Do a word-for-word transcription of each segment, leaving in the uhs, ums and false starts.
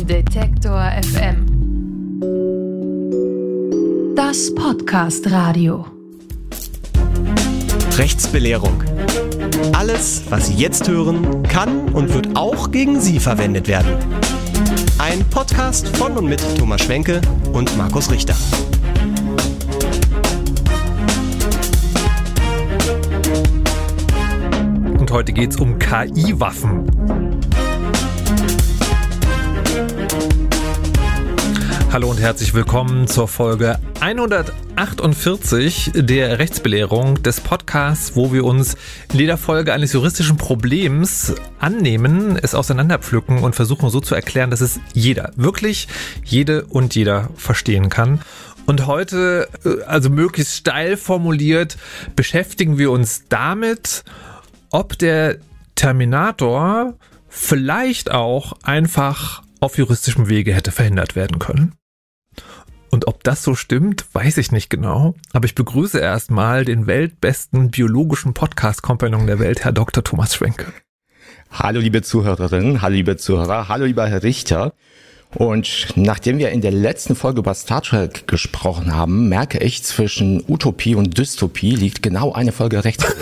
Detektor F M. Das Podcast-Radio. Rechtsbelehrung. Alles, was Sie jetzt hören, kann und wird auch gegen Sie verwendet werden. Ein Podcast von und mit Thomas Schwenke und Markus Richter. Und heute geht es um K I-Waffen. Hallo und herzlich willkommen zur Folge hundertachtundvierzig der Rechtsbelehrung des Podcasts, wo wir uns in jeder Folge eines juristischen Problems annehmen, es auseinanderpflücken und versuchen so zu erklären, dass es jeder, wirklich jede und jeder verstehen kann. Und heute, also möglichst steil formuliert, beschäftigen wir uns damit, ob der Terminator vielleicht auch einfach auf juristischem Wege hätte verhindert werden können. Und ob das so stimmt, weiß ich nicht genau. Aber ich begrüße erstmal den weltbesten biologischen Podcast-Kompagnon der Welt, Herr Doktor Thomas Schwenke. Hallo liebe Zuhörerinnen, hallo liebe Zuhörer, hallo lieber Herr Richter. Und nachdem wir in der letzten Folge über Star Trek gesprochen haben, merke ich, zwischen Utopie und Dystopie liegt genau eine Folge Rechtsbelehrung.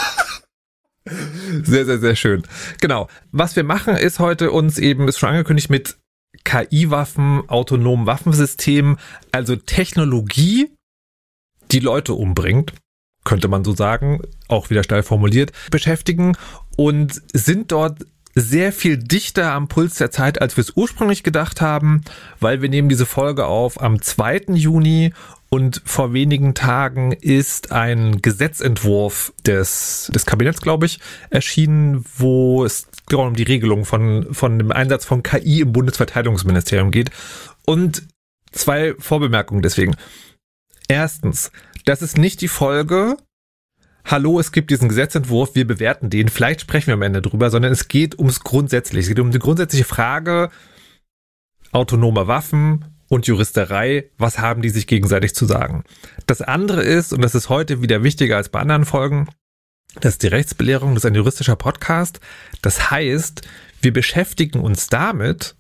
Sehr, sehr, sehr schön. Genau. Was wir machen, ist heute uns eben, ist schon angekündigt, mit K I-Waffen, autonomen Waffensystemen, also Technologie, die Leute umbringt, könnte man so sagen, auch wieder steil formuliert, beschäftigen und sind dort sehr viel dichter am Puls der Zeit, als wir es ursprünglich gedacht haben, weil wir nehmen diese Folge auf am zweiten Juni und vor wenigen Tagen ist ein Gesetzentwurf des, des Kabinetts, glaube ich, erschienen, wo es genau um die Regelung von, von dem Einsatz von K I im Bundesverteidigungsministerium geht. Und zwei Vorbemerkungen deswegen. Erstens, das ist nicht die Folge, hallo, es gibt diesen Gesetzentwurf, wir bewerten den, vielleicht sprechen wir am Ende drüber, sondern es geht ums Grundsätzliche. Es geht um die grundsätzliche Frage autonomer Waffen und Juristerei, was haben die sich gegenseitig zu sagen. Das andere ist, und das ist heute wieder wichtiger als bei anderen Folgen, das ist die Rechtsbelehrung, das ist ein juristischer Podcast. Das heißt, wir beschäftigen uns damit,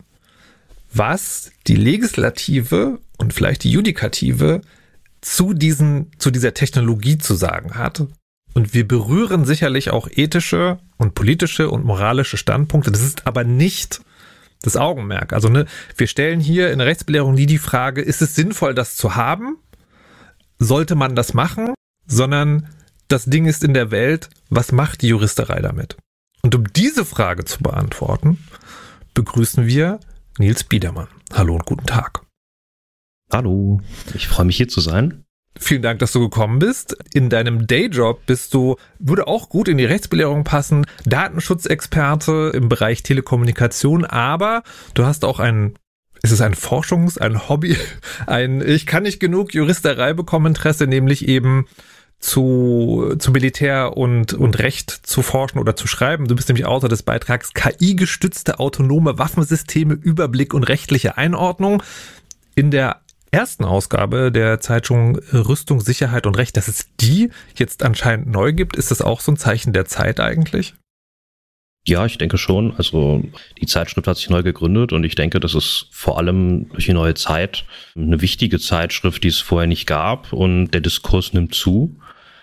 was die Legislative und vielleicht die Judikative zu diesen, zu dieser Technologie zu sagen hat. Und wir berühren sicherlich auch ethische und politische und moralische Standpunkte. Das ist aber nicht das Augenmerk. Also ne, wir stellen hier in der Rechtsbelehrung nie die Frage, ist es sinnvoll, das zu haben? Sollte man das machen? Sondern das Ding ist in der Welt, was macht die Juristerei damit? Und um diese Frage zu beantworten, begrüßen wir Nils Biedermann. Hallo und guten Tag. Hallo, ich freue mich hier zu sein. Vielen Dank, dass du gekommen bist. In deinem Dayjob bist du, würde auch gut in die Rechtsbelehrung passen, Datenschutzexperte im Bereich Telekommunikation, aber du hast auch ein, ist es ein Forschungs-, ein Hobby, ein ich kann nicht genug Juristerei bekommen Interesse, nämlich eben zu, zu Militär und, und Recht zu forschen oder zu schreiben. Du bist nämlich Autor des Beitrags K I-gestützte autonome Waffensysteme, Überblick und rechtliche Einordnung. In der ersten Ausgabe der Zeitung Rüstung, Sicherheit und Recht, dass es die jetzt anscheinend neu gibt, ist das auch so ein Zeichen der Zeit eigentlich? Ja, ich denke schon. Also die Zeitschrift hat sich neu gegründet und ich denke, das ist vor allem durch die neue Zeit eine wichtige Zeitschrift, die es vorher nicht gab und der Diskurs nimmt zu.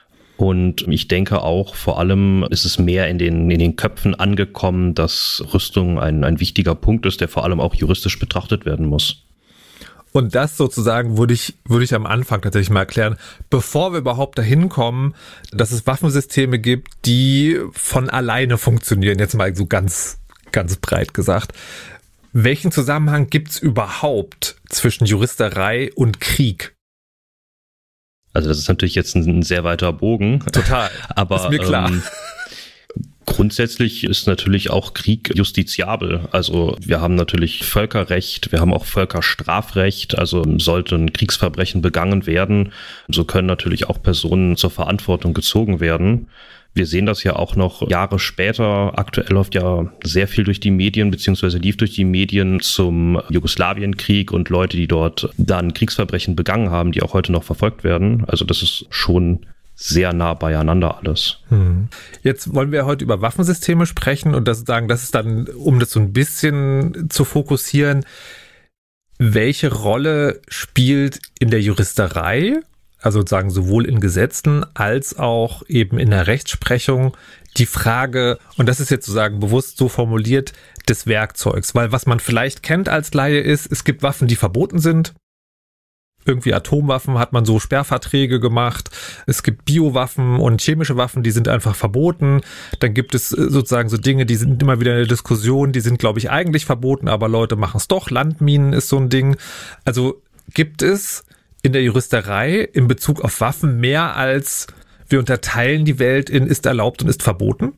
Und ich denke auch, vor allem ist es mehr in den, in den Köpfen angekommen, dass Rüstung ein, ein wichtiger Punkt ist, der vor allem auch juristisch betrachtet werden muss. Und das sozusagen würde ich, würde ich am Anfang tatsächlich mal erklären, bevor wir überhaupt dahin kommen, dass es Waffensysteme gibt, die von alleine funktionieren, jetzt mal so ganz, ganz breit gesagt. Welchen Zusammenhang gibt es überhaupt zwischen Juristerei und Krieg? Also das ist natürlich jetzt ein, ein sehr weiter Bogen. Total, aber ist mir klar. Ähm, Grundsätzlich ist natürlich auch Krieg justiziabel. Also wir haben natürlich Völkerrecht, wir haben auch Völkerstrafrecht. Also sollten Kriegsverbrechen begangen werden, so können natürlich auch Personen zur Verantwortung gezogen werden. Wir sehen das ja auch noch Jahre später. Aktuell läuft ja sehr viel durch die Medien, beziehungsweise lief durch die Medien zum Jugoslawienkrieg und Leute, die dort dann Kriegsverbrechen begangen haben, die auch heute noch verfolgt werden. Also das ist schon sehr nah beieinander alles. Hm. Jetzt wollen wir heute über Waffensysteme sprechen und das sagen, das ist dann, um das so ein bisschen zu fokussieren, welche Rolle spielt in der Juristerei, also sozusagen sowohl in Gesetzen als auch eben in der Rechtsprechung, die Frage, und das ist jetzt sozusagen bewusst so formuliert, des Werkzeugs, weil was man vielleicht kennt als Laie ist, es gibt Waffen, die verboten sind. Irgendwie Atomwaffen hat man so Sperrverträge gemacht. Es gibt Biowaffen und chemische Waffen, die sind einfach verboten. Dann gibt es sozusagen so Dinge, die sind immer wieder in der Diskussion, die sind, glaube ich, eigentlich verboten, aber Leute machen es doch. Landminen ist so ein Ding. Also gibt es in der Juristerei in Bezug auf Waffen mehr als wir unterteilen die Welt in ist erlaubt und ist verboten?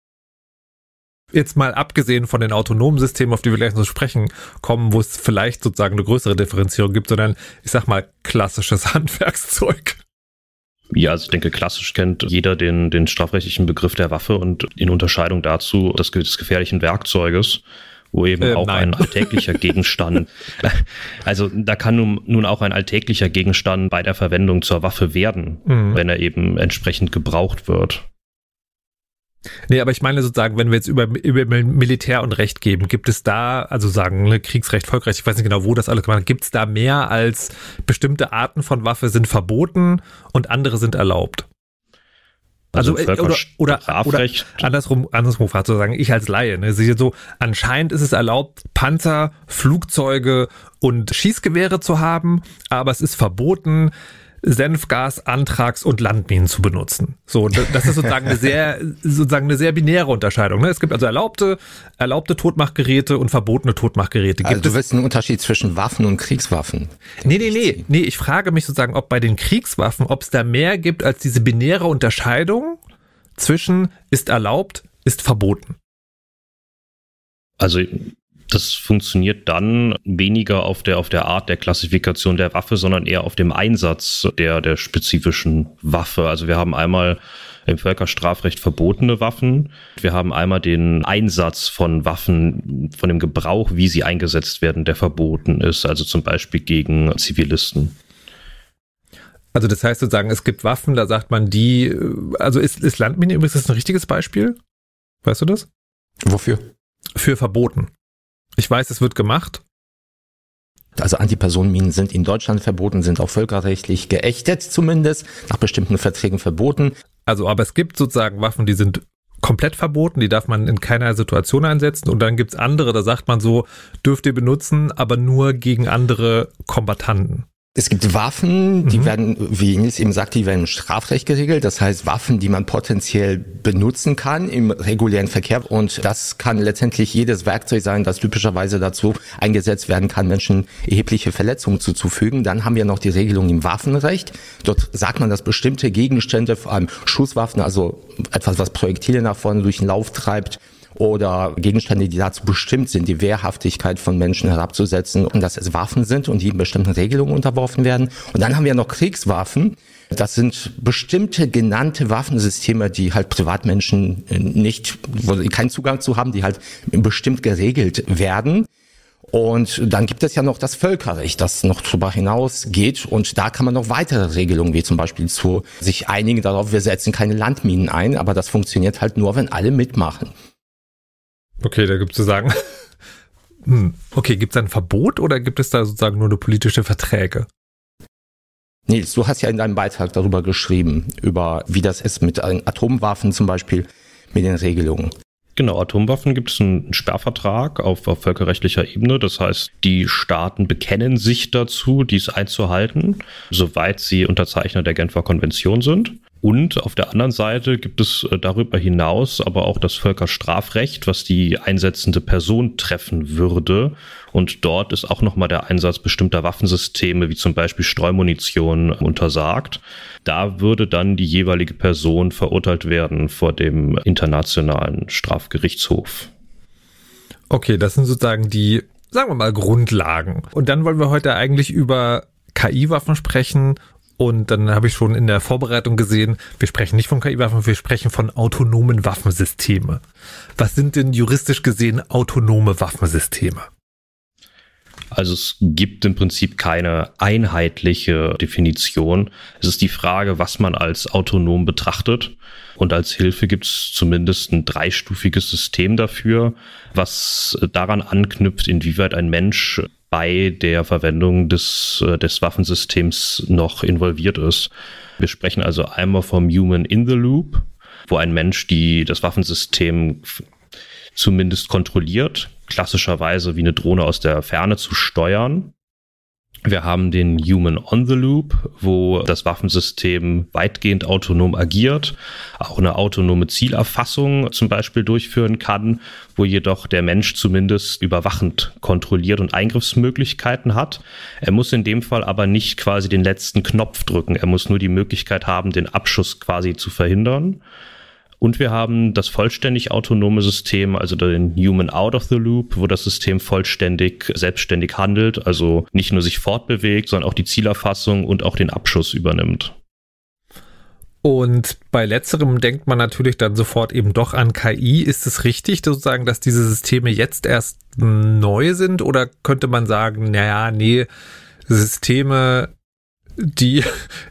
Jetzt mal abgesehen von den autonomen Systemen, auf die wir gleich noch sprechen kommen, wo es vielleicht sozusagen eine größere Differenzierung gibt, sondern ich sag mal klassisches Handwerkszeug. Ja, also ich denke, klassisch kennt jeder den, den strafrechtlichen Begriff der Waffe und in Unterscheidung dazu des, des gefährlichen Werkzeuges, wo eben äh, auch nein. ein alltäglicher Gegenstand, also da kann nun, nun auch ein alltäglicher Gegenstand bei der Verwendung zur Waffe werden, mhm. wenn er eben entsprechend gebraucht wird. Nee, aber ich meine sozusagen, wenn wir jetzt über, über Militär und Recht geben, gibt es da, also sagen, ne, Kriegsrecht, Volksrecht, ich weiß nicht genau, wo das alles gemacht wird, gibt es da mehr als bestimmte Arten von Waffe sind verboten und andere sind erlaubt? Also, also oder, oder, oder andersrum, andersrum gefragt zu sagen, ich als Laie, ne, sehe so, anscheinend ist es erlaubt, Panzer, Flugzeuge und Schießgewehre zu haben, aber es ist verboten, Senfgas, Anthrax und Landminen zu benutzen. So, das ist sozusagen eine sehr, sozusagen eine sehr binäre Unterscheidung. Es gibt also erlaubte, erlaubte Totmachgeräte und verbotene Totmachgeräte. Gibt also du willst einen Unterschied zwischen Waffen und Kriegswaffen? Nee, nee, nee, nee. Ich frage mich sozusagen, ob bei den Kriegswaffen, ob es da mehr gibt als diese binäre Unterscheidung zwischen ist erlaubt, ist verboten. Also das funktioniert dann weniger auf der, auf der Art der Klassifikation der Waffe, sondern eher auf dem Einsatz der, der spezifischen Waffe. Also wir haben einmal im Völkerstrafrecht verbotene Waffen. Wir haben einmal den Einsatz von Waffen, von dem Gebrauch, wie sie eingesetzt werden, der verboten ist. Also zum Beispiel gegen Zivilisten. Also das heißt sozusagen, es gibt Waffen, da sagt man die, also ist, ist Landmine übrigens das ein richtiges Beispiel? Weißt du das? Wofür? Für verboten. Ich weiß, es wird gemacht. Also Antipersonenminen sind in Deutschland verboten, sind auch völkerrechtlich geächtet zumindest, nach bestimmten Verträgen verboten. Also, aber es gibt sozusagen Waffen, die sind komplett verboten, die darf man in keiner Situation einsetzen. Und dann gibt's andere, da sagt man so, dürft ihr benutzen, aber nur gegen andere Kombattanten. Es gibt Waffen, die mhm. werden, wie Nils eben sagte, die werden im Strafrecht geregelt. Das heißt Waffen, die man potenziell benutzen kann im regulären Verkehr. Und das kann letztendlich jedes Werkzeug sein, das typischerweise dazu eingesetzt werden kann, Menschen erhebliche Verletzungen zuzufügen. Dann haben wir noch die Regelung im Waffenrecht. Dort sagt man, dass bestimmte Gegenstände, vor allem Schusswaffen, also etwas, was Projektile nach vorne durch den Lauf treibt, oder Gegenstände, die dazu bestimmt sind, die Wehrhaftigkeit von Menschen herabzusetzen und dass es Waffen sind und die bestimmten Regelungen unterworfen werden. Und dann haben wir noch Kriegswaffen. Das sind bestimmte genannte Waffensysteme, die halt Privatmenschen nicht, wo sie keinen Zugang zu haben, die halt bestimmt geregelt werden. Und dann gibt es ja noch das Völkerrecht, das noch darüber hinaus geht. Und da kann man noch weitere Regelungen, wie zum Beispiel zu sich einigen darauf, wir setzen keine Landminen ein. Aber das funktioniert halt nur, wenn alle mitmachen. Okay, da gibt es zu sagen, hm, okay, gibt es ein Verbot oder gibt es da sozusagen nur eine politische Verträge? Nils, du hast ja in deinem Beitrag darüber geschrieben, über wie das ist mit Atomwaffen zum Beispiel, mit den Regelungen. Genau, Atomwaffen gibt es einen Sperrvertrag auf, auf völkerrechtlicher Ebene. Das heißt, die Staaten bekennen sich dazu, dies einzuhalten, soweit sie Unterzeichner der Genfer Konvention sind. Und auf der anderen Seite gibt es darüber hinaus aber auch das Völkerstrafrecht, was die einsetzende Person treffen würde. Und dort ist auch nochmal der Einsatz bestimmter Waffensysteme, wie zum Beispiel Streumunition, untersagt. Da würde dann die jeweilige Person verurteilt werden vor dem Internationalen Strafgerichtshof. Okay, das sind sozusagen die, sagen wir mal, Grundlagen. Und dann wollen wir heute eigentlich über K I-Waffen sprechen. Und dann habe ich schon in der Vorbereitung gesehen, wir sprechen nicht von K I-Waffen, wir sprechen von autonomen Waffensysteme. Was sind denn juristisch gesehen autonome Waffensysteme? Also es gibt im Prinzip keine einheitliche Definition. Es ist die Frage, was man als autonom betrachtet. Und als Hilfe gibt es zumindest ein dreistufiges System dafür, was daran anknüpft, inwieweit ein Mensch bei der Verwendung des, des Waffensystems noch involviert ist. Wir sprechen also einmal vom Human in the Loop, wo ein Mensch die, das Waffensystem zumindest kontrolliert, klassischerweise wie eine Drohne aus der Ferne zu steuern. Wir haben den Human on the Loop, wo das Waffensystem weitgehend autonom agiert, auch eine autonome Zielerfassung zum Beispiel durchführen kann, wo jedoch der Mensch zumindest überwachend kontrolliert und Eingriffsmöglichkeiten hat. Er muss in dem Fall aber nicht quasi den letzten Knopf drücken. Er muss nur die Möglichkeit haben, den Abschuss quasi zu verhindern. Und wir haben das vollständig autonome System, also den Human out of the Loop, wo das System vollständig, selbstständig handelt, also nicht nur sich fortbewegt, sondern auch die Zielerfassung und auch den Abschuss übernimmt. Und bei letzterem denkt man natürlich dann sofort eben doch an K I. Ist es richtig, sozusagen, dass diese Systeme jetzt erst neu sind? Oder könnte man sagen, naja, nee, Systeme, die...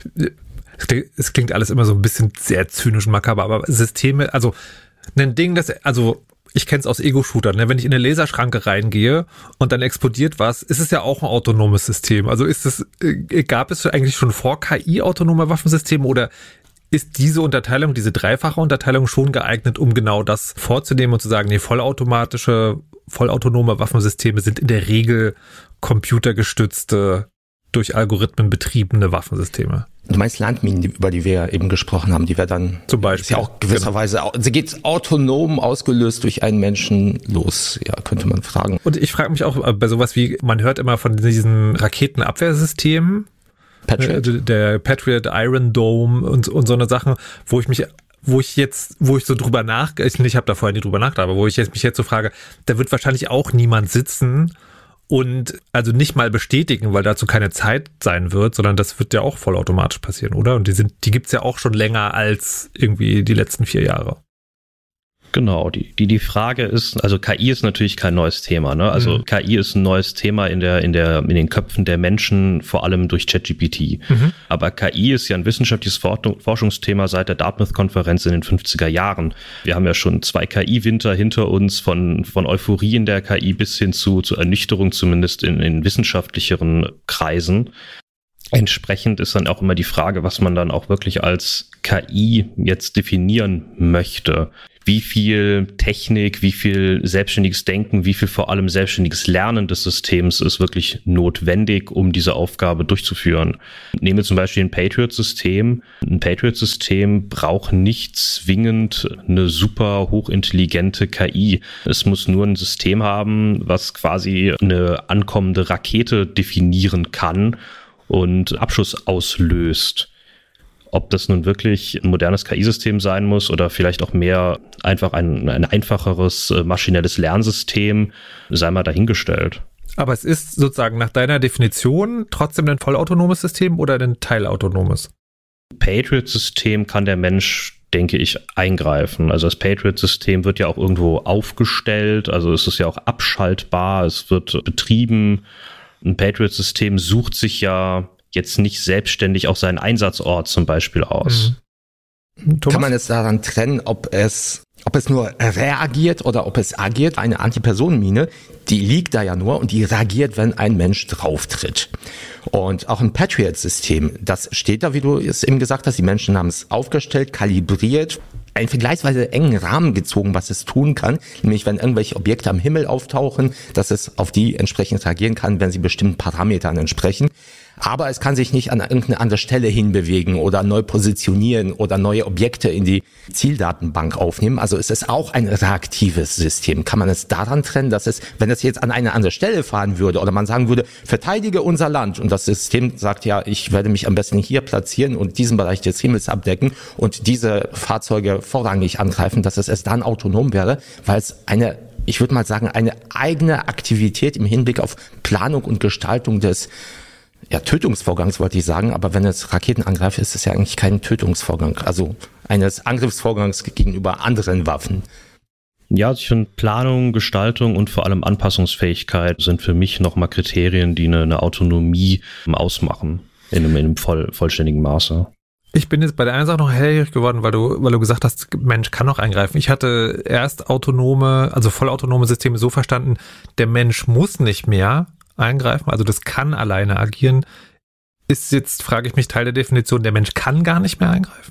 Es klingt alles immer so ein bisschen sehr zynisch und makaber, aber Systeme, also ein Ding, das, also ich kenne es aus Ego-Shootern, ne? Wenn ich in eine Laserschranke reingehe und dann explodiert was, ist es ja auch ein autonomes System. Also ist es, gab es eigentlich schon vor K I autonome Waffensysteme oder ist diese Unterteilung, diese dreifache Unterteilung schon geeignet, um genau das vorzunehmen und zu sagen, nee, vollautomatische, vollautonome Waffensysteme sind in der Regel computergestützte, durch Algorithmen betriebene Waffensysteme? Du meinst Landminen, die, über die wir eben gesprochen haben, die wir dann zum Beispiel ist ja auch gewisserweise, genau. Sie geht autonom ausgelöst durch einen Menschen los, ja, könnte man fragen. Und ich frage mich auch bei sowas wie, man hört immer von diesen Raketenabwehrsystemen, Patriot. Äh, der Patriot, Iron Dome und, und so eine Sachen, wo ich mich wo ich jetzt, wo ich so drüber nach, ich, ich habe da vorher nie drüber nachgedacht, aber wo ich jetzt, mich jetzt so frage, da wird wahrscheinlich auch niemand sitzen und also nicht mal bestätigen, weil dazu keine Zeit sein wird, sondern das wird ja auch vollautomatisch passieren, oder? Und die sind, die gibt's ja auch schon länger als irgendwie die letzten vier Jahre. Genau, die, die, die Frage ist, also K I ist natürlich kein neues Thema, ne? Also mhm. K I ist ein neues Thema in der, in der, in den Köpfen der Menschen, vor allem durch ChatGPT. Mhm. Aber K I ist ja ein wissenschaftliches Forschungsthema seit der Dartmouth-Konferenz in den fünfziger Jahren. Wir haben ja schon zwei K I-Winter hinter uns, von, von Euphorie in der K I bis hin zu, zu Ernüchterung, zumindest in, in wissenschaftlicheren Kreisen. Entsprechend ist dann auch immer die Frage, was man dann auch wirklich als K I jetzt definieren möchte. Wie viel Technik, wie viel selbstständiges Denken, wie viel vor allem selbstständiges Lernen des Systems ist wirklich notwendig, um diese Aufgabe durchzuführen. Nehmen wir zum Beispiel ein Patriot-System. Ein Patriot-System braucht nicht zwingend eine super hochintelligente K I. Es muss nur ein System haben, was quasi eine ankommende Rakete definieren kann und Abschuss auslöst. Ob das nun wirklich ein modernes K I-System sein muss oder vielleicht auch mehr einfach ein, ein einfacheres äh, maschinelles Lernsystem, sei mal dahingestellt. Aber es ist sozusagen nach deiner Definition trotzdem ein vollautonomes System oder ein teilautonomes? Patriot-System kann der Mensch, denke ich, eingreifen. Also das Patriot-System wird ja auch irgendwo aufgestellt, also es ist ja auch abschaltbar, es wird betrieben. Ein Patriot-System sucht sich ja jetzt nicht selbstständig auch seinen Einsatzort zum Beispiel aus. Mhm. Kann man jetzt daran trennen, ob es, ob es nur reagiert oder ob es agiert? Eine Antipersonenmine, die liegt da ja nur und die reagiert, wenn ein Mensch drauftritt. Und auch ein Patriot-System, das steht da, wie du es eben gesagt hast, die Menschen haben es aufgestellt, kalibriert, einen vergleichsweise engen Rahmen gezogen, was es tun kann, nämlich wenn irgendwelche Objekte am Himmel auftauchen, dass es auf die entsprechend reagieren kann, wenn sie bestimmten Parametern entsprechen. Aber es kann sich nicht an irgendeine andere Stelle hinbewegen oder neu positionieren oder neue Objekte in die Zieldatenbank aufnehmen. Also es ist auch ein reaktives System. Kann man es daran trennen, dass es, wenn es jetzt an eine andere Stelle fahren würde oder man sagen würde, verteidige unser Land und das System sagt ja, ich werde mich am besten hier platzieren und diesen Bereich des Himmels abdecken und diese Fahrzeuge vorrangig angreifen, dass es erst dann autonom wäre, weil es eine, ich würde mal sagen, eine eigene Aktivität im Hinblick auf Planung und Gestaltung des ja, Tötungsvorgangs wollte ich sagen, aber wenn es Raketen angreift, ist es ja eigentlich kein Tötungsvorgang, also eines Angriffsvorgangs gegenüber anderen Waffen. Ja, ich finde Planung, Gestaltung und vor allem Anpassungsfähigkeit sind für mich nochmal Kriterien, die eine, eine Autonomie ausmachen in einem, in einem voll, vollständigen Maße. Ich bin jetzt bei der einen Sache noch hellhörig geworden, weil du, weil du gesagt hast, Mensch kann noch eingreifen. Ich hatte erst autonome, also vollautonome Systeme so verstanden, der Mensch muss nicht mehr eingreifen, also das kann alleine agieren. Ist jetzt, frage ich mich, Teil der Definition, der Mensch kann gar nicht mehr eingreifen?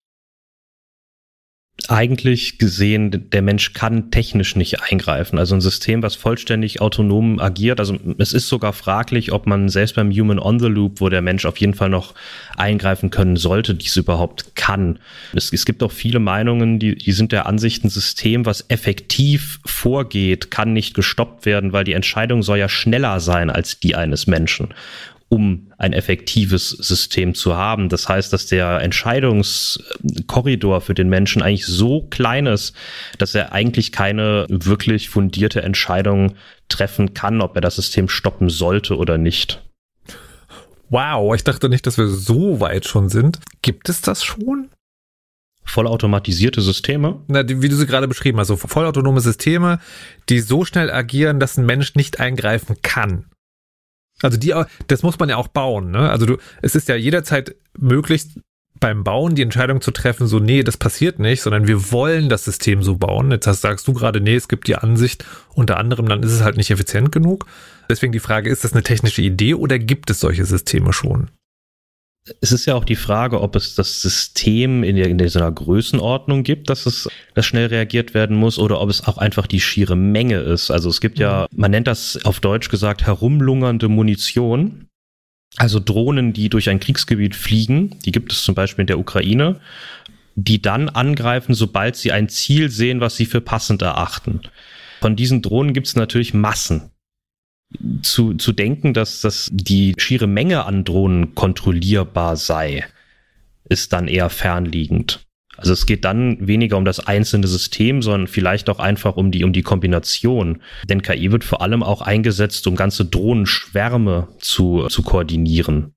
Eigentlich gesehen, der Mensch kann technisch nicht eingreifen. Also ein System, was vollständig autonom agiert. Also es ist sogar fraglich, ob man selbst beim Human on the Loop, wo der Mensch auf jeden Fall noch eingreifen können sollte, dies überhaupt kann. Es, es gibt auch viele Meinungen, die, die sind der Ansicht, ein System, was effektiv vorgeht, kann nicht gestoppt werden, weil die Entscheidung soll ja schneller sein als die eines Menschen, um ein effektives System zu haben. Das heißt, dass der Entscheidungskorridor für den Menschen eigentlich so klein ist, dass er eigentlich keine wirklich fundierte Entscheidung treffen kann, ob er das System stoppen sollte oder nicht. Wow, ich dachte nicht, dass wir so weit schon sind. Gibt es das schon? Vollautomatisierte Systeme? Na, die, wie du sie gerade beschrieben hast, so vollautonome Systeme, die so schnell agieren, dass ein Mensch nicht eingreifen kann. Also die, das muss man ja auch bauen, ne? Also du, es ist ja jederzeit möglich, beim Bauen die Entscheidung zu treffen, so, nee, das passiert nicht, sondern wir wollen das System so bauen. Jetzt hast, sagst du gerade, nee, es gibt die Ansicht, unter anderem, dann ist es halt nicht effizient genug. Deswegen die Frage, ist das eine technische Idee oder gibt es solche Systeme schon? Es ist ja auch die Frage, ob es das System in, der, in so einer Größenordnung gibt, dass es dass schnell reagiert werden muss, oder ob es auch einfach die schiere Menge ist. Also es gibt ja, man nennt das auf Deutsch gesagt, herumlungernde Munition. Also Drohnen, die durch ein Kriegsgebiet fliegen, die gibt es zum Beispiel in der Ukraine, die dann angreifen, sobald sie ein Ziel sehen, was sie für passend erachten. Von diesen Drohnen gibt es natürlich Massen. Zu, zu denken, dass, dass die schiere Menge an Drohnen kontrollierbar sei, ist dann eher fernliegend. Also es geht dann weniger um das einzelne System, sondern vielleicht auch einfach um die, um die Kombination. Denn K I wird vor allem auch eingesetzt, um ganze Drohnenschwärme zu, zu koordinieren.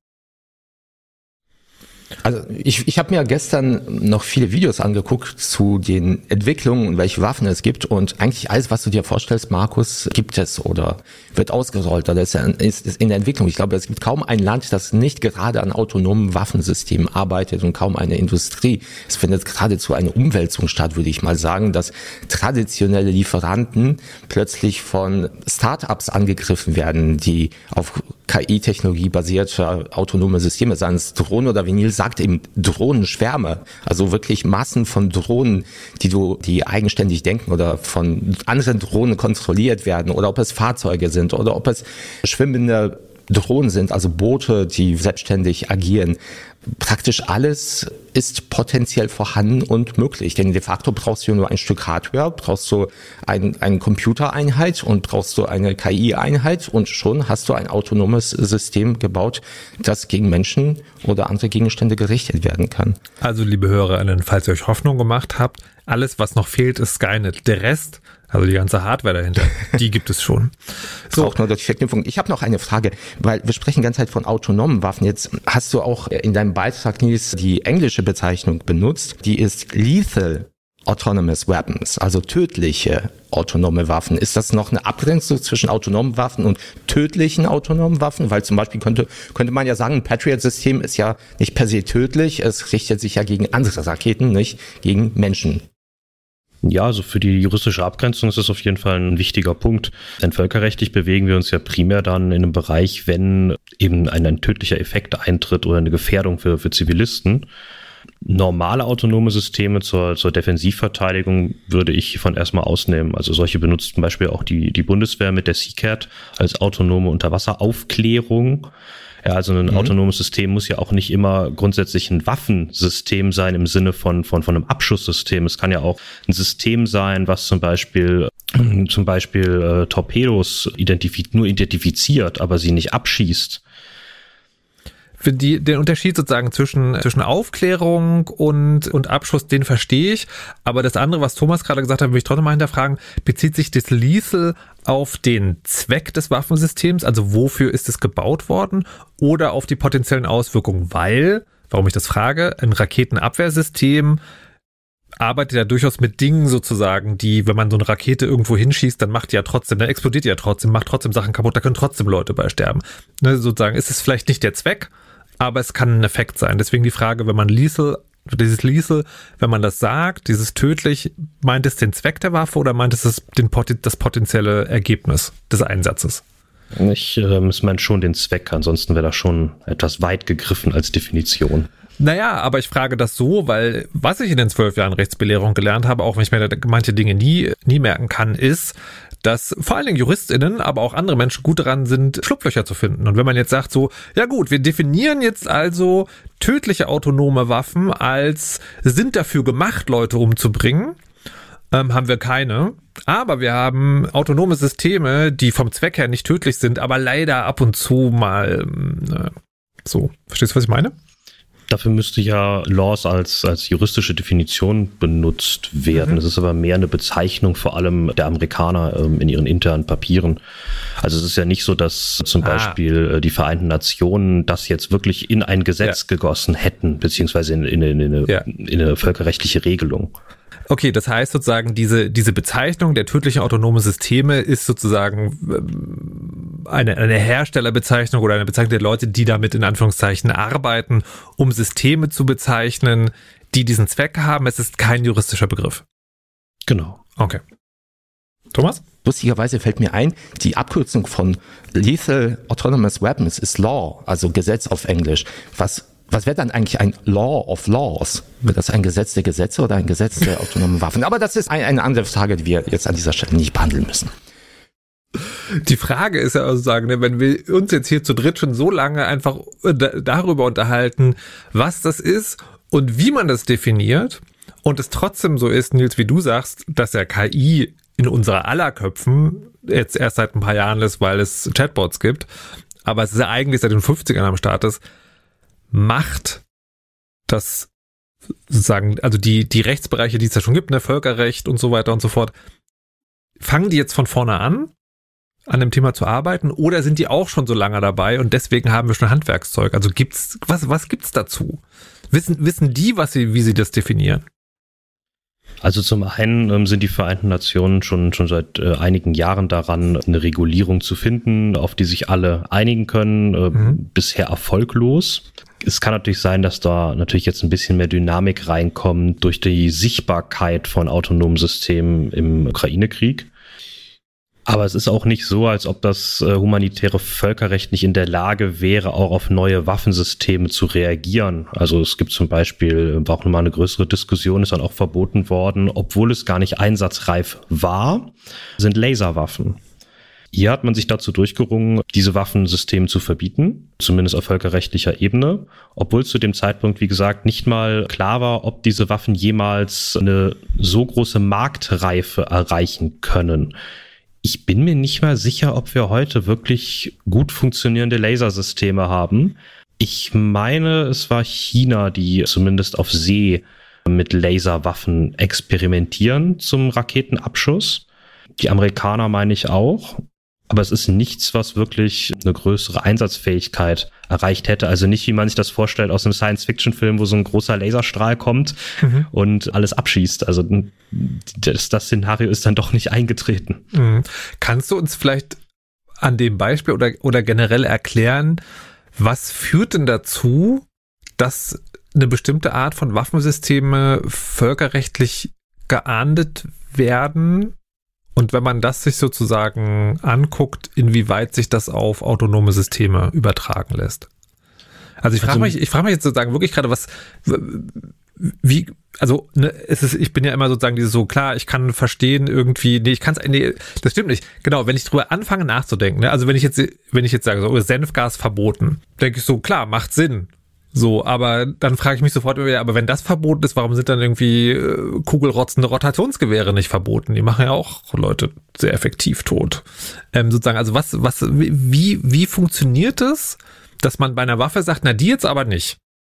Also ich, ich habe mir gestern noch viele Videos angeguckt zu den Entwicklungen und welche Waffen es gibt, und eigentlich alles, was du dir vorstellst, Markus, gibt es oder wird ausgerollt oder ist, ist, ist in der Entwicklung. Ich glaube, es gibt kaum ein Land, das nicht gerade an autonomen Waffensystemen arbeitet, und kaum eine Industrie. Es findet geradezu eine Umwälzung statt, würde ich mal sagen, dass traditionelle Lieferanten plötzlich von Startups angegriffen werden, die auf K I-Technologie basierte autonome Systeme, seien es Drohnen oder Vinyl, sagt eben Drohnenschwärme, also wirklich Massen von Drohnen, die du, die eigenständig denken oder von anderen Drohnen kontrolliert werden, oder ob es Fahrzeuge sind oder ob es schwimmende Drohnen sind, also Boote, die selbstständig agieren. Praktisch alles ist potenziell vorhanden und möglich, denn de facto brauchst du nur ein Stück Hardware, brauchst du ein, eine Computereinheit und brauchst du eine K I-Einheit, und schon hast du ein autonomes System gebaut, das gegen Menschen oder andere Gegenstände gerichtet werden kann. Also liebe HörerInnen, falls ihr euch Hoffnung gemacht habt, alles, was noch fehlt, ist Skynet. Der Rest, also die ganze Hardware dahinter, die gibt es schon. So. Braucht nur durch Verknüpfung. Ich habe noch eine Frage, weil wir sprechen die ganze Zeit von autonomen Waffen. Jetzt hast du auch in deinem Beitrag, Nils, die englische Bezeichnung benutzt. Die ist Lethal Autonomous Weapons, also tödliche autonome Waffen. Ist das noch eine Abgrenzung zwischen autonomen Waffen und tödlichen autonomen Waffen? Weil zum Beispiel könnte, könnte man ja sagen, ein Patriot-System ist ja nicht per se tödlich, es richtet sich ja gegen andere Raketen, nicht gegen Menschen. Ja, also für die juristische Abgrenzung ist das auf jeden Fall ein wichtiger Punkt. Denn völkerrechtlich bewegen wir uns ja primär dann in einem Bereich, wenn eben ein, ein tödlicher Effekt eintritt oder eine Gefährdung für, für Zivilisten. Normale autonome Systeme zur, zur Defensivverteidigung würde ich hiervon erstmal ausnehmen. Also solche benutzt zum Beispiel auch die, die Bundeswehr mit der SeaCat als autonome Unterwasseraufklärung. Ja, also ein mhm. autonomes System muss ja auch nicht immer grundsätzlich ein Waffensystem sein im Sinne von, von, von einem Abschusssystem. Es kann ja auch ein System sein, was zum Beispiel, zum Beispiel äh, Torpedos identifiz- nur identifiziert, aber sie nicht abschießt. Für die, den Unterschied sozusagen zwischen, zwischen Aufklärung und, und Abschuss, den verstehe ich. Aber das andere, was Thomas gerade gesagt hat, will ich trotzdem mal hinterfragen, bezieht sich das Lethal auf den Zweck des Waffensystems? Also wofür ist es gebaut worden? Oder auf die potenziellen Auswirkungen? Weil, warum ich das frage, ein Raketenabwehrsystem arbeitet ja durchaus mit Dingen sozusagen, die, wenn man so eine Rakete irgendwo hinschießt, dann macht die ja trotzdem, dann explodiert die ja trotzdem, macht trotzdem Sachen kaputt, da können trotzdem Leute bei sterben. Ne, sozusagen ist es vielleicht nicht der Zweck, aber es kann ein Effekt sein. Deswegen die Frage, wenn man lethal, dieses lethal, wenn man das sagt, dieses tödlich, meint es den Zweck der Waffe oder meint es das, den, das potenzielle Ergebnis des Einsatzes? Ich äh, meine schon den Zweck, ansonsten wäre das schon etwas weit gegriffen als Definition. Naja, aber ich frage das so, weil was ich in den zwölf Jahren Rechtsbelehrung gelernt habe, auch wenn ich mir manche Dinge nie, nie merken kann, ist, dass vor allen Dingen JuristInnen, aber auch andere Menschen gut daran sind, Schlupflöcher zu finden. Und wenn man jetzt sagt so, ja gut, wir definieren jetzt also tödliche autonome Waffen als sind dafür gemacht, Leute umzubringen, ähm, haben wir keine. Aber wir haben autonome Systeme, die vom Zweck her nicht tödlich sind, aber leider ab und zu mal äh, so. Verstehst du, was ich meine? Dafür müsste ja Laws als, als juristische Definition benutzt werden. Mhm. Das ist aber mehr eine Bezeichnung vor allem der Amerikaner ähm, in ihren internen Papieren. Also es ist ja nicht so, dass zum ah. Beispiel äh, die Vereinten Nationen das jetzt wirklich in ein Gesetz ja. gegossen hätten, beziehungsweise in, in, in, in, eine, ja. in eine völkerrechtliche Regelung. Okay, das heißt sozusagen, diese, diese Bezeichnung der tödlichen autonomen Systeme ist sozusagen eine, eine Herstellerbezeichnung oder eine Bezeichnung der Leute, die damit in Anführungszeichen arbeiten, um Systeme zu bezeichnen, die diesen Zweck haben. Es ist kein juristischer Begriff. Genau. Okay. Thomas? Lustigerweise fällt mir ein, die Abkürzung von Lethal Autonomous Weapons ist Law, also Gesetz auf Englisch. Was Was wäre dann eigentlich ein Law of Laws? Wird das ein Gesetz der Gesetze oder ein Gesetz der autonomen Waffen? Aber das ist ein, eine andere Frage, die wir jetzt an dieser Stelle nicht behandeln müssen. Die Frage ist ja also sagen, wenn wir uns jetzt hier zu dritt schon so lange einfach darüber unterhalten, was das ist und wie man das definiert und es trotzdem so ist, Nils, wie du sagst, dass ja K I in unserer aller Köpfen jetzt erst seit ein paar Jahren ist, weil es Chatbots gibt, aber es ist ja eigentlich seit den fünfzigern am Start ist, macht das sozusagen, also die, die Rechtsbereiche, die es ja schon gibt, ne, Völkerrecht und so weiter und so fort, fangen die jetzt von vorne an, an dem Thema zu arbeiten, oder sind die auch schon so lange dabei und deswegen haben wir schon Handwerkszeug? Also gibt's, was, was gibt's dazu? Wissen, wissen die, was sie, wie sie das definieren? Also zum einen ähm, sind die Vereinten Nationen schon, schon seit äh, einigen Jahren daran, eine Regulierung zu finden, auf die sich alle einigen können, äh, mhm. bisher erfolglos. Es kann natürlich sein, dass da natürlich jetzt ein bisschen mehr Dynamik reinkommt durch die Sichtbarkeit von autonomen Systemen im Ukraine-Krieg. Aber es ist auch nicht so, als ob das äh, humanitäre Völkerrecht nicht in der Lage wäre, auch auf neue Waffensysteme zu reagieren. Also es gibt zum Beispiel, war auch nochmal eine größere Diskussion, ist dann auch verboten worden, obwohl es gar nicht einsatzreif war, sind Laserwaffen. Hier hat man sich dazu durchgerungen, diese Waffensysteme zu verbieten, zumindest auf völkerrechtlicher Ebene, obwohl zu dem Zeitpunkt, wie gesagt, nicht mal klar war, ob diese Waffen jemals eine so große Marktreife erreichen können. Ich bin mir nicht mal sicher, ob wir heute wirklich gut funktionierende Lasersysteme haben. Ich meine, es war China, die zumindest auf See mit Laserwaffen experimentieren zum Raketenabschuss. Die Amerikaner meine ich auch. Aber es ist nichts, was wirklich eine größere Einsatzfähigkeit erreicht hätte. Also nicht, wie man sich das vorstellt aus einem Science-Fiction-Film, wo so ein großer Laserstrahl kommt mhm. und alles abschießt. Also das, das Szenario ist dann doch nicht eingetreten. Mhm. Kannst du uns vielleicht an dem Beispiel oder, oder generell erklären, was führt denn dazu, dass eine bestimmte Art von Waffensysteme völkerrechtlich geahndet werden? Und wenn man das sich sozusagen anguckt, inwieweit sich das auf autonome Systeme übertragen lässt? Also ich frage mich, ich frage mich jetzt sozusagen wirklich gerade, was, wie, also ne, es ist, ich bin ja immer sozusagen dieses so, klar, ich kann verstehen irgendwie, nee, ich kann es, nee, das stimmt nicht. Genau, wenn ich drüber anfange nachzudenken, ne, also wenn ich jetzt, wenn ich jetzt sage, so Senfgas verboten, denke ich so, klar, macht Sinn. So, aber dann frage ich mich sofort, aber wenn das verboten ist, warum sind dann irgendwie äh, kugelrotzende Rotationsgewehre nicht verboten? Die machen ja auch Leute sehr effektiv tot. Ähm, sozusagen, also was, was, wie, wie funktioniert es, dass man bei einer Waffe sagt, na die jetzt aber nicht?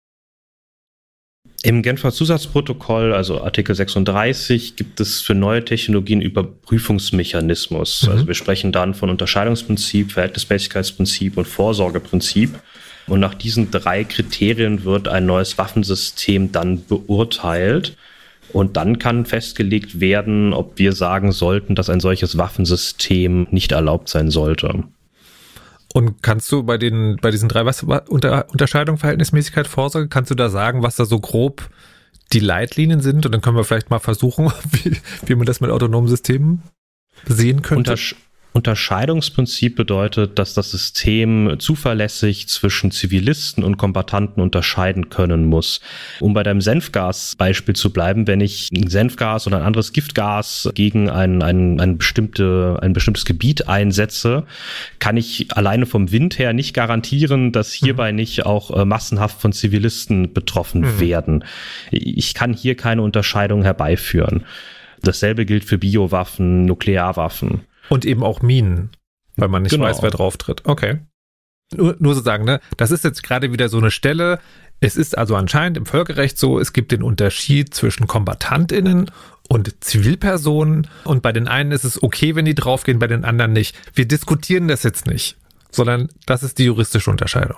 Im Genfer Zusatzprotokoll, also Artikel sechsunddreißig, gibt es für neue Technologien Überprüfungsmechanismus. Mhm. Also wir sprechen dann von Unterscheidungsprinzip, Verhältnismäßigkeitsprinzip und Vorsorgeprinzip. Und nach diesen drei Kriterien wird ein neues Waffensystem dann beurteilt. Und dann kann festgelegt werden, ob wir sagen sollten, dass ein solches Waffensystem nicht erlaubt sein sollte. Und kannst du bei den bei diesen drei was, unter, Unterscheidung, Verhältnismäßigkeit, Vorsorge, kannst du da sagen, was da so grob die Leitlinien sind? Und dann können wir vielleicht mal versuchen, wie, wie man das mit autonomen Systemen sehen könnte. Untersch- Unterscheidungsprinzip bedeutet, dass das System zuverlässig zwischen Zivilisten und Kombattanten unterscheiden können muss. Um bei deinem Senfgas-Beispiel zu bleiben, wenn ich ein Senfgas oder ein anderes Giftgas gegen ein, ein, ein, bestimmte, ein bestimmtes Gebiet einsetze, kann ich alleine vom Wind her nicht garantieren, dass hierbei mhm. nicht auch äh, massenhaft von Zivilisten betroffen mhm. werden. Ich kann hier keine Unterscheidung herbeiführen. Dasselbe gilt für Biowaffen, Nuklearwaffen. Und eben auch Minen, weil man nicht genau. weiß, wer drauf tritt. Okay. Nur, nur so sagen, ne? Das ist jetzt gerade wieder so eine Stelle. Es ist also anscheinend im Völkerrecht so, es gibt den Unterschied zwischen KombatantInnen und Zivilpersonen. Und bei den einen ist es okay, wenn die draufgehen, bei den anderen nicht. Wir diskutieren das jetzt nicht, sondern das ist die juristische Unterscheidung.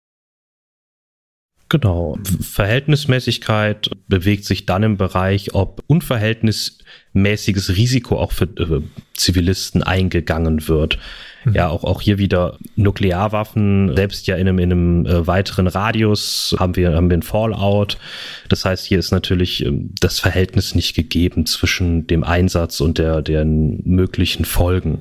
Genau. Verhältnismäßigkeit bewegt sich dann im Bereich, ob unverhältnismäßiges Risiko auch für äh, Zivilisten eingegangen wird. Mhm. Ja, auch, auch hier wieder Nuklearwaffen, selbst ja in einem, in einem äh, weiteren Radius haben wir, haben wir einen Fallout. Das heißt, hier ist natürlich äh, das Verhältnis nicht gegeben zwischen dem Einsatz und der, der möglichen Folgen.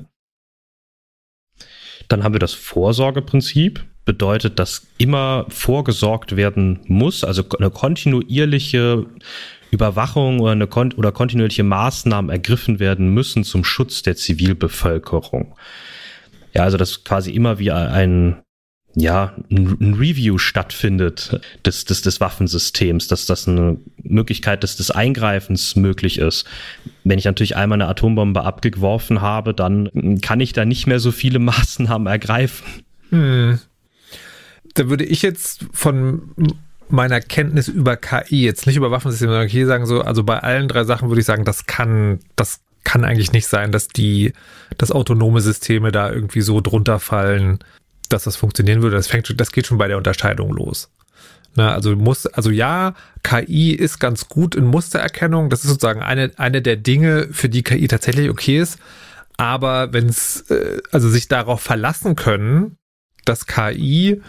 Dann haben wir das Vorsorgeprinzip. Bedeutet, dass immer vorgesorgt werden muss, also eine kontinuierliche Überwachung oder, eine kon- oder kontinuierliche Maßnahmen ergriffen werden müssen zum Schutz der Zivilbevölkerung. Ja, also dass quasi immer wie ein, ja, ein Review stattfindet des, des, des Waffensystems, dass das eine Möglichkeit des, des Eingreifens möglich ist. Wenn ich natürlich einmal eine Atombombe abgeworfen habe, dann kann ich da nicht mehr so viele Maßnahmen ergreifen. Hm. Da würde ich jetzt von meiner Kenntnis über K I, jetzt nicht über Waffensysteme, sondern hier sagen so, also bei allen drei Sachen würde ich sagen, das kann, das kann eigentlich nicht sein, dass die, dass autonome Systeme da irgendwie so drunter fallen, dass das funktionieren würde. Das fängt, das geht schon bei der Unterscheidung los. Na, also muss, also ja, K I ist ganz gut in Mustererkennung. Das ist sozusagen eine, eine der Dinge, für die K I tatsächlich okay ist. Aber wenn es, äh, also sich darauf verlassen können, dass K I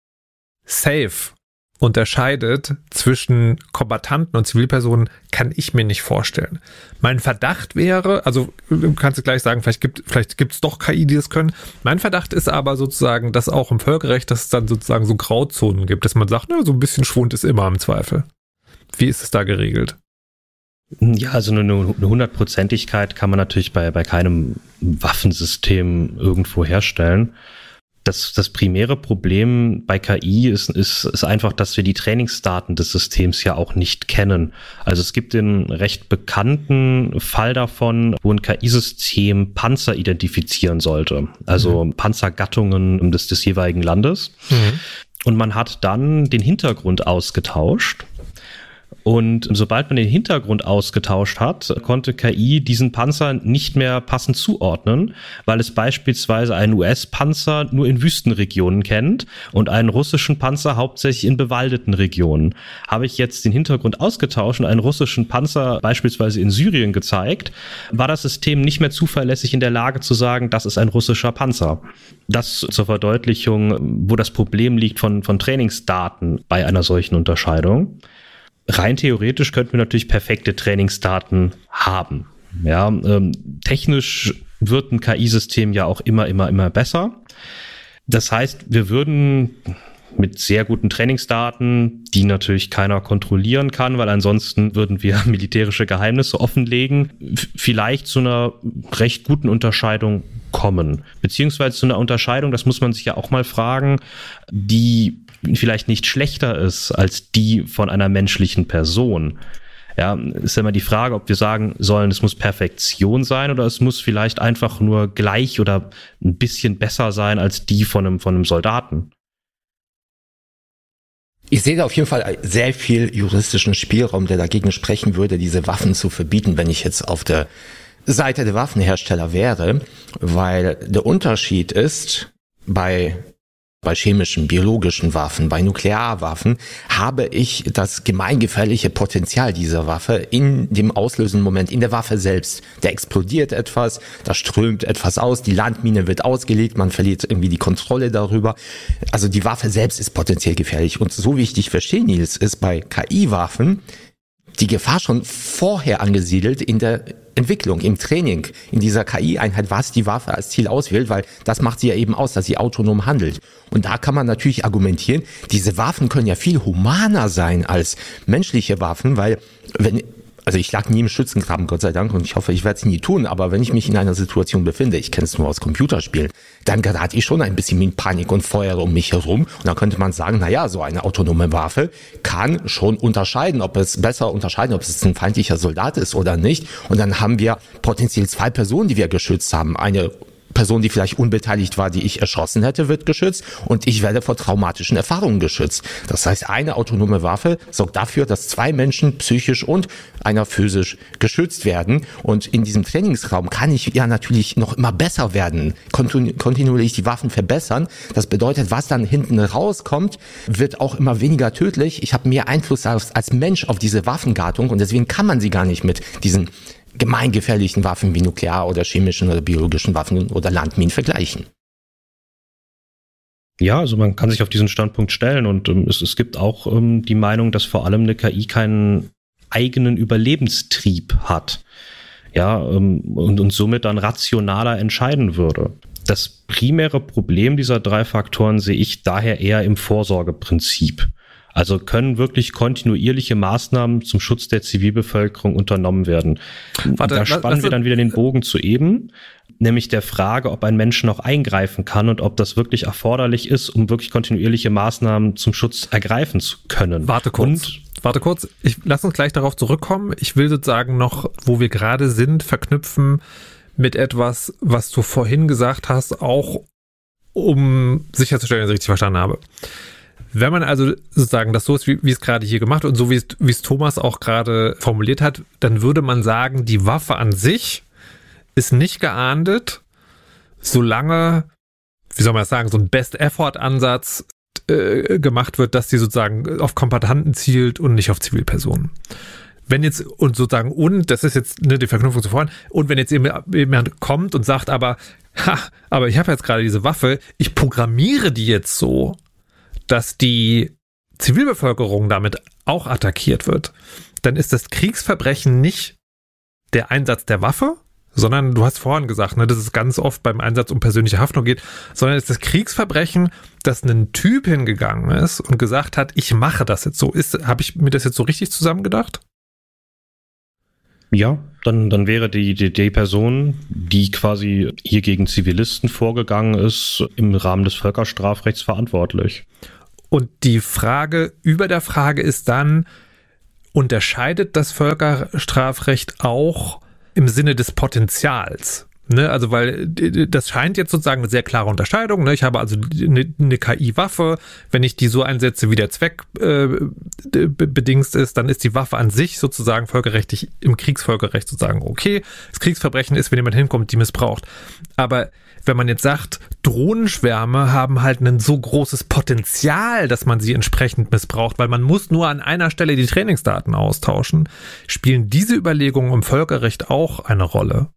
safe unterscheidet zwischen Kombattanten und Zivilpersonen, kann ich mir nicht vorstellen. Mein Verdacht wäre, also du kannst gleich sagen, vielleicht gibt vielleicht gibt's doch K I, die das können. Mein Verdacht ist aber sozusagen, dass auch im Völkerrecht, dass es dann sozusagen so Grauzonen gibt, dass man sagt, na, so ein bisschen Schwund ist immer im Zweifel. Wie ist es da geregelt? Ja, also eine, eine Hundertprozentigkeit kann man natürlich bei, bei keinem Waffensystem irgendwo herstellen. Das, das primäre Problem bei K I ist, ist, ist einfach, dass wir die Trainingsdaten des Systems ja auch nicht kennen. Also es gibt den recht bekannten Fall davon, wo ein K I-System Panzer identifizieren sollte. Also mhm. Panzergattungen des, des jeweiligen Landes. Mhm. Und man hat dann den Hintergrund ausgetauscht. Und sobald man den Hintergrund ausgetauscht hat, konnte K I diesen Panzer nicht mehr passend zuordnen, weil es beispielsweise einen U S-Panzer nur in Wüstenregionen kennt und einen russischen Panzer hauptsächlich in bewaldeten Regionen. Habe ich jetzt den Hintergrund ausgetauscht und einen russischen Panzer beispielsweise in Syrien gezeigt, war das System nicht mehr zuverlässig in der Lage zu sagen, das ist ein russischer Panzer. Das zur Verdeutlichung, wo das Problem liegt von, von Trainingsdaten bei einer solchen Unterscheidung. Rein theoretisch könnten wir natürlich perfekte Trainingsdaten haben. Ja, ähm, technisch wird ein K I-System ja auch immer, immer, immer besser. Das heißt, wir würden mit sehr guten Trainingsdaten, die natürlich keiner kontrollieren kann, weil ansonsten würden wir militärische Geheimnisse offenlegen, f- vielleicht zu einer recht guten Unterscheidung kommen. Beziehungsweise zu einer Unterscheidung, das muss man sich ja auch mal fragen, die vielleicht nicht schlechter ist als die von einer menschlichen Person. Ja, ist ja immer die Frage, ob wir sagen sollen, es muss Perfektion sein oder es muss vielleicht einfach nur gleich oder ein bisschen besser sein als die von einem, von einem Soldaten. Ich sehe da auf jeden Fall sehr viel juristischen Spielraum, der dagegen sprechen würde, diese Waffen zu verbieten, wenn ich jetzt auf der Seite der Waffenhersteller wäre, weil der Unterschied ist, bei Bei chemischen, biologischen Waffen, bei Nuklearwaffen habe ich das gemeingefährliche Potenzial dieser Waffe in dem auslösenden Moment, in der Waffe selbst. Da explodiert etwas, da strömt etwas aus, die Landmine wird ausgelegt, man verliert irgendwie die Kontrolle darüber. Also die Waffe selbst ist potenziell gefährlich. Und so wie ich dich verstehe, Nils, ist bei K I-Waffen die Gefahr schon vorher angesiedelt in der Entwicklung, im Training, in dieser K I-Einheit, was die Waffe als Ziel auswählt, weil das macht sie ja eben aus, dass sie autonom handelt. Und da kann man natürlich argumentieren, diese Waffen können ja viel humaner sein als menschliche Waffen, weil wenn Also ich lag nie im Schützengraben, Gott sei Dank, und ich hoffe, ich werde es nie tun, aber wenn ich mich in einer Situation befinde, ich kenne es nur aus Computerspielen, dann gerate ich schon ein bisschen in Panik und feuere um mich herum. Und dann könnte man sagen, na ja, so eine autonome Waffe kann schon unterscheiden, ob es besser unterscheiden, ob es ein feindlicher Soldat ist oder nicht. Und dann haben wir potenziell zwei Personen, die wir geschützt haben. Eine Person, die vielleicht unbeteiligt war, die ich erschossen hätte, wird geschützt und ich werde vor traumatischen Erfahrungen geschützt. Das heißt, eine autonome Waffe sorgt dafür, dass zwei Menschen psychisch und einer physisch geschützt werden und in diesem Trainingsraum kann ich ja natürlich noch immer besser werden, kontinu- kontinuierlich die Waffen verbessern. Das bedeutet, was dann hinten rauskommt, wird auch immer weniger tödlich. Ich habe mehr Einfluss als, als Mensch auf diese Waffengattung und deswegen kann man sie gar nicht mit diesen gemeingefährlichen Waffen wie Nuklear- oder chemischen oder biologischen Waffen oder Landminen vergleichen. Ja, also man kann sich auf diesen Standpunkt stellen und ähm, es, es gibt auch ähm, die Meinung, dass vor allem eine K I keinen eigenen Überlebenstrieb hat, ja, ähm, und, und somit dann rationaler entscheiden würde. Das primäre Problem dieser drei Faktoren sehe ich daher eher im Vorsorgeprinzip. Also können wirklich kontinuierliche Maßnahmen zum Schutz der Zivilbevölkerung unternommen werden. Warte, da spannen wir dann wieder den Bogen zu eben, nämlich der Frage, ob ein Mensch noch eingreifen kann und ob das wirklich erforderlich ist, um wirklich kontinuierliche Maßnahmen zum Schutz ergreifen zu können. Warte kurz. Und Warte kurz. Ich lass uns gleich darauf zurückkommen. Ich will sozusagen noch, wo wir gerade sind, verknüpfen mit etwas, was du vorhin gesagt hast, auch um sicherzustellen, dass ich richtig verstanden habe. Wenn man also sozusagen das so ist, wie, wie es gerade hier gemacht wird und so wie es, wie es Thomas auch gerade formuliert hat, dann würde man sagen, die Waffe an sich ist nicht geahndet, solange, wie soll man das sagen, so ein Best-Effort-Ansatz äh, gemacht wird, dass die sozusagen auf Kombattanten zielt und nicht auf Zivilpersonen. Wenn jetzt, und sozusagen, und, das ist jetzt ne, die Verknüpfung zuvor, und wenn jetzt jemand kommt und sagt, aber, ha, aber ich habe jetzt gerade diese Waffe, ich programmiere die jetzt so, dass die Zivilbevölkerung damit auch attackiert wird, dann ist das Kriegsverbrechen nicht der Einsatz der Waffe, sondern du hast vorhin gesagt, ne, dass es ganz oft beim Einsatz um persönliche Haftung geht, sondern es ist das Kriegsverbrechen, dass ein Typ hingegangen ist und gesagt hat, ich mache das jetzt so. Ist, habe ich mir das jetzt so richtig zusammengedacht? Ja, dann, dann wäre die, die, die Person, die quasi hier gegen Zivilisten vorgegangen ist, im Rahmen des Völkerstrafrechts verantwortlich. Und die Frage über der Frage ist dann, unterscheidet das Völkerstrafrecht auch im Sinne des Potenzials? Ne, also weil das scheint jetzt sozusagen eine sehr klare Unterscheidung. Ne? Ich habe also eine, eine K I-Waffe, wenn ich die so einsetze, wie der Zweck äh, bedingt ist, dann ist die Waffe an sich sozusagen völkerrechtlich im Kriegsvölkerrecht sozusagen okay. Das Kriegsverbrechen ist, wenn jemand hinkommt, die missbraucht. Aber wenn man jetzt sagt, Drohnenschwärme haben halt ein so großes Potenzial, dass man sie entsprechend missbraucht, weil man muss nur an einer Stelle die Trainingsdaten austauschen, spielen diese Überlegungen im Völkerrecht auch eine Rolle?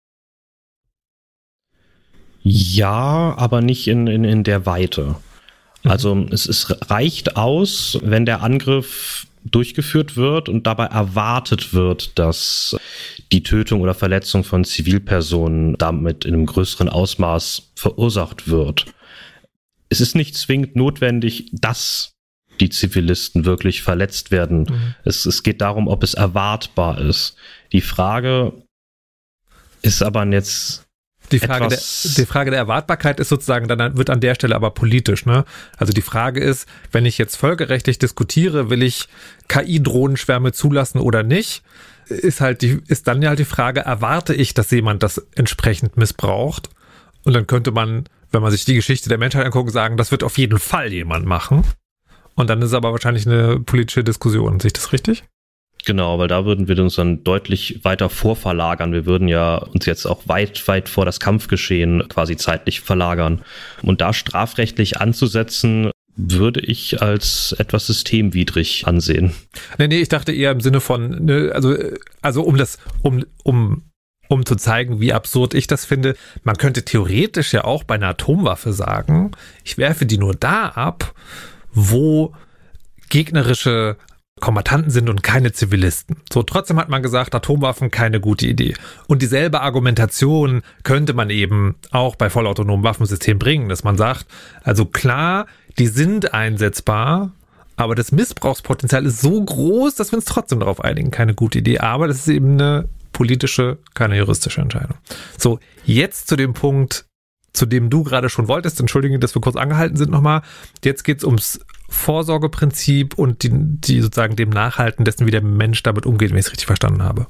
Ja, aber nicht in, in, in der Weite. Also mhm. es, es reicht aus, wenn der Angriff durchgeführt wird und dabei erwartet wird, dass die Tötung oder Verletzung von Zivilpersonen damit in einem größeren Ausmaß verursacht wird. Es ist nicht zwingend notwendig, dass die Zivilisten wirklich verletzt werden. Mhm. Es, es geht darum, ob es erwartbar ist. Die Frage ist aber jetzt Die Frage, der, die Frage der Erwartbarkeit ist sozusagen, dann wird an der Stelle aber politisch, ne? Also die Frage ist, wenn ich jetzt völkerrechtlich diskutiere, will ich K I-Drohnenschwärme zulassen oder nicht, ist halt die, ist dann ja halt die Frage, erwarte ich, dass jemand das entsprechend missbraucht? Und dann könnte man, wenn man sich die Geschichte der Menschheit anguckt, sagen, das wird auf jeden Fall jemand machen. Und dann ist aber wahrscheinlich eine politische Diskussion. Sehe ich das richtig? Genau, weil da würden wir uns dann deutlich weiter vorverlagern. Wir würden ja uns jetzt auch weit, weit vor das Kampfgeschehen quasi zeitlich verlagern. Und da strafrechtlich anzusetzen, würde ich als etwas systemwidrig ansehen. Nee, nee, ich dachte eher im Sinne von, ne, also, also um das, um, um, um zu zeigen, wie absurd ich das finde, man könnte theoretisch ja auch bei einer Atomwaffe sagen, ich werfe die nur da ab, wo gegnerische Kombattanten sind und keine Zivilisten. So, trotzdem hat man gesagt, Atomwaffen keine gute Idee. Und dieselbe Argumentation könnte man eben auch bei vollautonomen Waffensystemen bringen, dass man sagt, also klar, die sind einsetzbar, aber das Missbrauchspotenzial ist so groß, dass wir uns trotzdem darauf einigen, keine gute Idee. Aber das ist eben eine politische, keine juristische Entscheidung. So, jetzt zu dem Punkt, zu dem du gerade schon wolltest, entschuldige, dass wir kurz angehalten sind nochmal. Jetzt geht es ums Vorsorgeprinzip und die, die sozusagen dem Nachhalten dessen, wie der Mensch damit umgeht, wenn ich es richtig verstanden habe.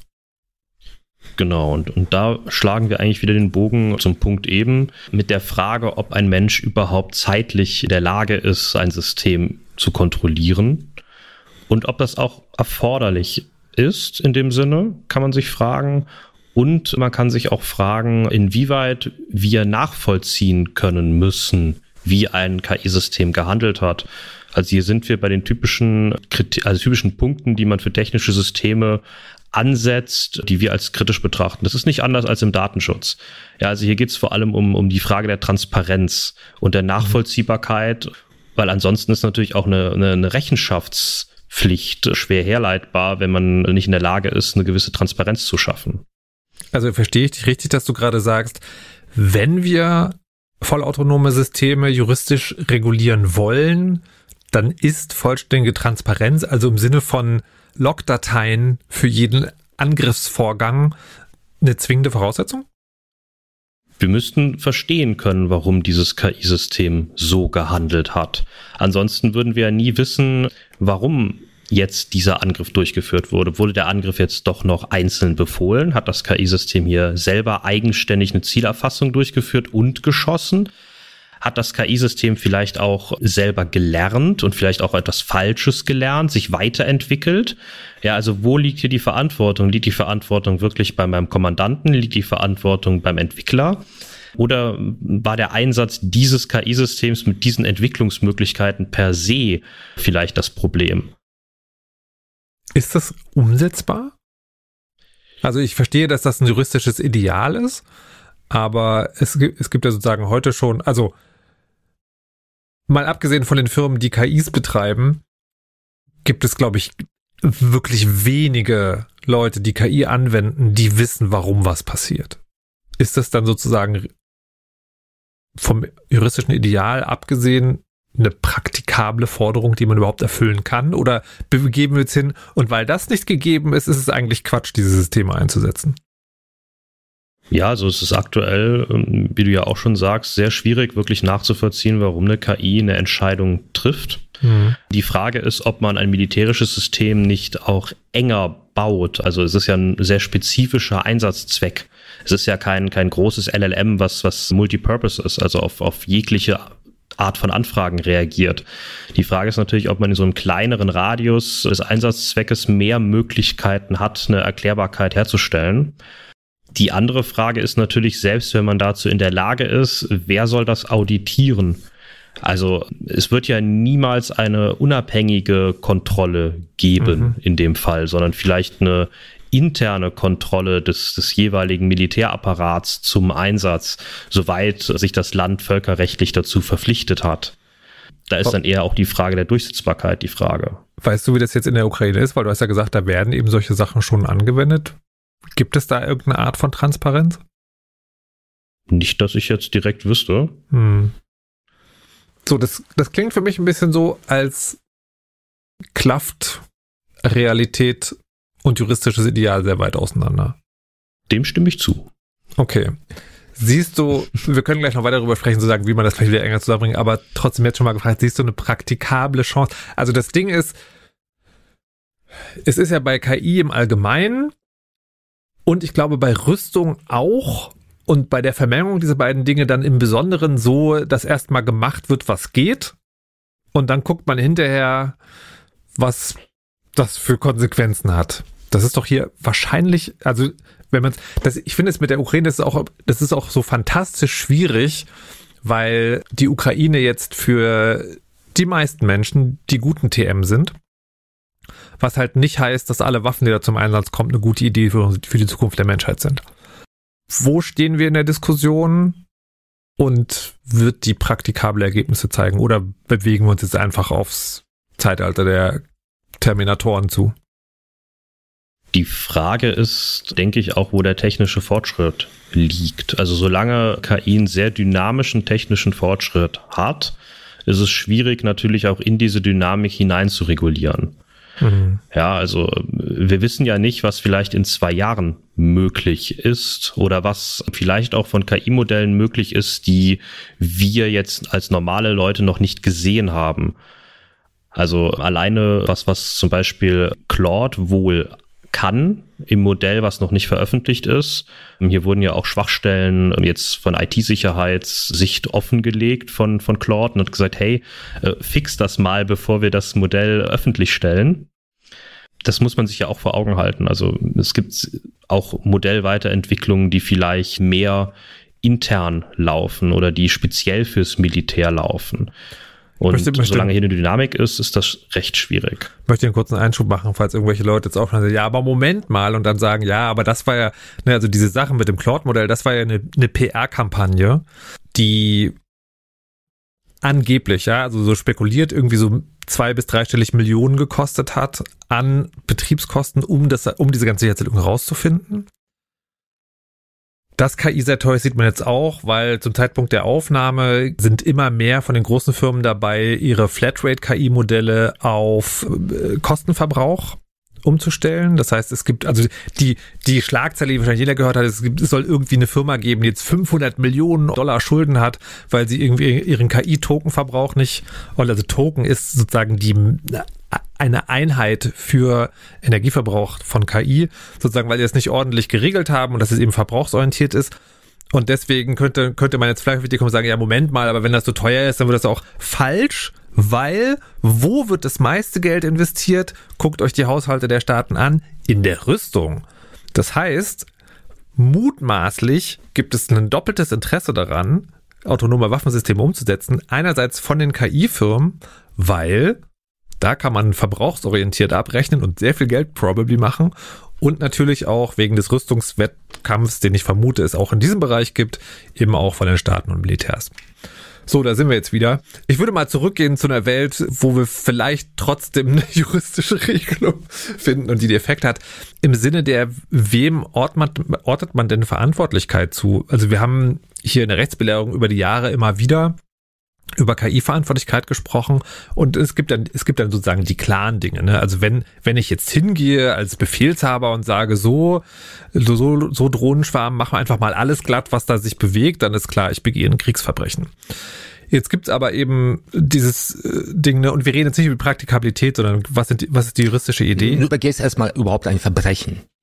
Genau, und, und da schlagen wir eigentlich wieder den Bogen zum Punkt eben mit der Frage, ob ein Mensch überhaupt zeitlich in der Lage ist, ein System zu kontrollieren und ob das auch erforderlich ist in dem Sinne, kann man sich fragen. Und man kann sich auch fragen, inwieweit wir nachvollziehen können müssen, wie ein K I-System gehandelt hat. Also hier sind wir bei den typischen, also typischen Punkten, die man für technische Systeme ansetzt, die wir als kritisch betrachten. Das ist nicht anders als im Datenschutz. Ja, also hier geht es vor allem um, um die Frage der Transparenz und der Nachvollziehbarkeit, weil ansonsten ist natürlich auch eine, eine, eine Rechenschaftspflicht schwer herleitbar, wenn man nicht in der Lage ist, eine gewisse Transparenz zu schaffen. Also verstehe ich dich richtig, dass du gerade sagst, wenn wir vollautonome Systeme juristisch regulieren wollen, dann ist vollständige Transparenz, also im Sinne von Logdateien für jeden Angriffsvorgang, eine zwingende Voraussetzung? Wir müssten verstehen können, warum dieses K I-System so gehandelt hat. Ansonsten würden wir ja nie wissen, warum jetzt dieser Angriff durchgeführt wurde. Wurde der Angriff jetzt doch noch einzeln befohlen? Hat das K I-System hier selber eigenständig eine Zielerfassung durchgeführt und geschossen? Hat das K I-System vielleicht auch selber gelernt und vielleicht auch etwas Falsches gelernt, sich weiterentwickelt? Ja, also wo liegt hier die Verantwortung? Liegt die Verantwortung wirklich bei meinem Kommandanten? Liegt die Verantwortung beim Entwickler? Oder war der Einsatz dieses K I-Systems mit diesen Entwicklungsmöglichkeiten per se vielleicht das Problem? Ist das umsetzbar? Also ich verstehe, dass das ein juristisches Ideal ist, aber es gibt, es gibt ja sozusagen heute schon, also mal abgesehen von den Firmen, die K Is betreiben, gibt es, glaube ich, wirklich wenige Leute, die K I anwenden, die wissen, warum was passiert. Ist das dann sozusagen vom juristischen Ideal abgesehen eine praktikable Forderung, die man überhaupt erfüllen kann? Oder begeben wir uns hin und weil das nicht gegeben ist, ist es eigentlich Quatsch, diese Systeme einzusetzen? Ja, also es ist aktuell, wie du ja auch schon sagst, sehr schwierig wirklich nachzuvollziehen, warum eine K I eine Entscheidung trifft. Mhm. Die Frage ist, ob man ein militärisches System nicht auch enger baut. Also es ist ja ein sehr spezifischer Einsatzzweck. Es ist ja kein, kein großes L L M, was, was Multipurpose ist, also auf, auf jegliche Art von Anfragen reagiert. Die Frage ist natürlich, ob man in so einem kleineren Radius des Einsatzzweckes mehr Möglichkeiten hat, eine Erklärbarkeit herzustellen. Die andere Frage ist natürlich, selbst wenn man dazu in der Lage ist, wer soll das auditieren? Also es wird ja niemals eine unabhängige Kontrolle geben mhm. in dem Fall, sondern vielleicht eine interne Kontrolle des, des jeweiligen Militärapparats zum Einsatz, soweit sich das Land völkerrechtlich dazu verpflichtet hat. Da ist dann eher auch die Frage der Durchsetzbarkeit die Frage. Weißt du, wie das jetzt in der Ukraine ist? Weil du hast ja gesagt, da werden eben solche Sachen schon angewendet. Gibt es da irgendeine Art von Transparenz? Nicht, dass ich jetzt direkt wüsste. Hm. So, das, das klingt für mich ein bisschen so, als klafft Realität und juristisches Ideal sehr weit auseinander. Dem stimme ich zu. Okay. Siehst du, wir können gleich noch weiter darüber sprechen, zu sagen, wie man das vielleicht wieder enger zusammenbringt, aber trotzdem jetzt schon mal gefragt, siehst du eine praktikable Chance? Also das Ding ist, es ist ja bei K I im Allgemeinen und ich glaube bei Rüstung auch und bei der Vermengung dieser beiden Dinge dann im Besonderen so, dass erstmal gemacht wird, was geht und dann guckt man hinterher, was das für Konsequenzen hat. Das ist doch hier wahrscheinlich, also wenn man das, ich finde es mit der Ukraine, das ist auch, das ist auch so fantastisch schwierig, weil die Ukraine jetzt für die meisten Menschen die guten T M sind. Was halt nicht heißt, dass alle Waffen, die da zum Einsatz kommen, eine gute Idee für, für die Zukunft der Menschheit sind. Wo stehen wir in der Diskussion? Und wird die praktikable Ergebnisse zeigen? Oder bewegen wir uns jetzt einfach aufs Zeitalter der Terminatoren zu? Die Frage ist, denke ich, auch, wo der technische Fortschritt liegt. Also solange K I einen sehr dynamischen technischen Fortschritt hat, ist es schwierig, natürlich auch in diese Dynamik hinein zu regulieren. Mhm. Ja, also wir wissen ja nicht, was vielleicht in zwei Jahren möglich ist oder was vielleicht auch von K I-Modellen möglich ist, die wir jetzt als normale Leute noch nicht gesehen haben. Also alleine was, was zum Beispiel Claude wohl kann im Modell, was noch nicht veröffentlicht ist. Hier wurden ja auch Schwachstellen jetzt von I T-Sicherheitssicht offengelegt von, von Claude und hat gesagt, hey, äh, fix das mal, bevor wir das Modell öffentlich stellen. Das muss man sich ja auch vor Augen halten. Also es gibt auch Modellweiterentwicklungen, die vielleicht mehr intern laufen oder die speziell fürs Militär laufen. Und möchte, möchte, solange hier eine Dynamik ist, ist das recht schwierig. Ich möchte einen kurzen Einschub machen, falls irgendwelche Leute jetzt auch sagen, ja, aber Moment mal, und dann sagen, ja, aber das war ja, ne, also diese Sachen mit dem Claude-Modell, das war ja eine, eine P R-Kampagne, die angeblich, ja, also so spekuliert, irgendwie so zwei- bis dreistellig Millionen gekostet hat an Betriebskosten, um das, um diese ganze Sicherheitslücke rauszufinden. Das K I sehr teuer sieht man jetzt auch, weil zum Zeitpunkt der Aufnahme sind immer mehr von den großen Firmen dabei, ihre Flatrate-K I-Modelle auf Kostenverbrauch umzustellen. Das heißt, es gibt, also die, die Schlagzeile, die wahrscheinlich jeder gehört hat, es, gibt, es soll irgendwie eine Firma geben, die jetzt fünfhundert Millionen Dollar Schulden hat, weil sie irgendwie ihren K I-Tokenverbrauch nicht, also Token ist sozusagen die eine Einheit für Energieverbrauch von K I, sozusagen, weil die es nicht ordentlich geregelt haben und dass es eben verbrauchsorientiert ist. Und deswegen könnte, könnte man jetzt vielleicht auf die kommen und sagen, ja, Moment mal, aber wenn das so teuer ist, dann wird das auch falsch, weil wo wird das meiste Geld investiert? Guckt euch die Haushalte der Staaten an, in der Rüstung. Das heißt, mutmaßlich gibt es ein doppeltes Interesse daran, autonome Waffensysteme umzusetzen. Einerseits von den K I-Firmen, weil da kann man verbrauchsorientiert abrechnen und sehr viel Geld probably machen. Und natürlich auch wegen des Rüstungswettkampfs, den ich vermute, es auch in diesem Bereich gibt, eben auch von den Staaten und Militärs. So, da sind wir jetzt wieder. Ich würde mal zurückgehen zu einer Welt, wo wir vielleicht trotzdem eine juristische Regelung finden und die den Effekt hat. Im Sinne der, wem ortet man, ortet man denn Verantwortlichkeit zu? Also wir haben hier in der Rechtsbelehrung über die Jahre immer wieder über K I-Verantwortlichkeit gesprochen und es gibt dann, es gibt dann sozusagen die klaren Dinge, ne? Also wenn, wenn ich jetzt hingehe als Befehlshaber und sage, so, so, so Drohnenschwarm, machen wir einfach mal alles glatt, was da sich bewegt, dann ist klar, ich begehe ein Kriegsverbrechen. Jetzt gibt's aber eben dieses äh, Ding, ne? Und wir reden jetzt nicht über Praktikabilität, sondern was sind, was ist die juristische Idee? Du begehst erstmal überhaupt ein Verbrechen.